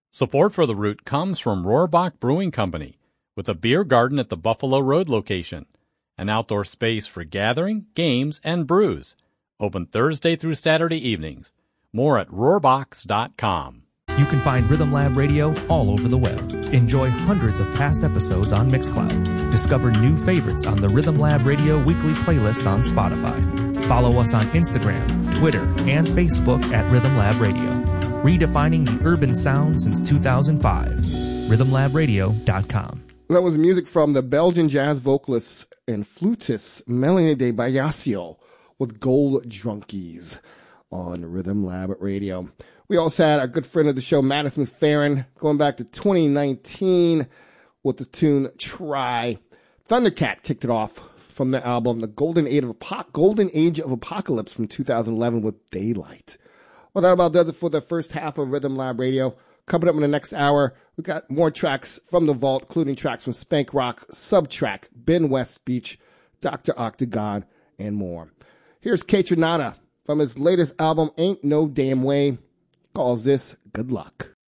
Support for The Root comes from Rohrbach Brewing Company, with a beer garden at the Buffalo Road location, an outdoor space for gathering, games, and brews. Open Thursday through Saturday evenings. More at rohrbachs.com. You can find Rhythm Lab Radio all over the web. Enjoy hundreds of past episodes on Mixcloud. Discover new favorites on the Rhythm Lab Radio weekly playlist on Spotify. Follow us on Instagram, Twitter, and Facebook at Rhythm Lab Radio. Redefining the urban sound since 2005. RhythmLabRadio.com. That was music from the Belgian jazz vocalist and flutist Melanie de Bayacio with Gold Drunkies on Rhythm Lab Radio. We also had our good friend of the show, Madison Farron, going back to 2019 with the tune Try. Thundercat kicked it off from the album The Golden Age of Apocalypse from 2011 with Daylight. Well, that about does it for the first half of Rhythm Lab Radio. Coming up in the next hour, we got more tracks from the vault, including tracks from Spank Rock, Subtrack, Ben West Beach, Dr. Octagon, and more. Here's Kaytranada from his latest album, Ain't No Damn Way. Calls this Good Luck.